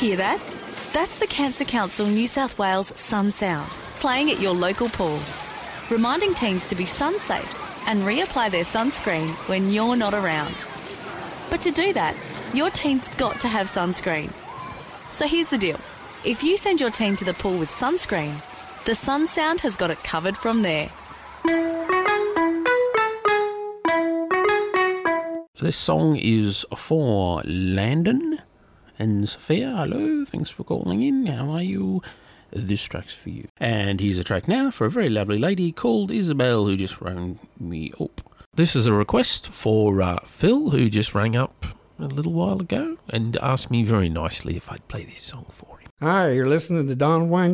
Hear that? That's the Cancer Council New South Wales Sun Sound, playing at your local pool, reminding teens to be sun safe and reapply their sunscreen when you're not around. But to do that, your teen's got to have sunscreen. So here's the deal. If you send your teen to the pool with sunscreen, the Sun Sound has got it covered from there. This song is for Landon and Sophia. Hello, thanks for calling in. How are you? This track's for you. And here's a track now for a very lovely lady called Isabel who just rang me up. This is a request for Phil, who just rang up a little while ago and asked me very nicely if I'd play this song for him. Hi, you're listening to Don Wayne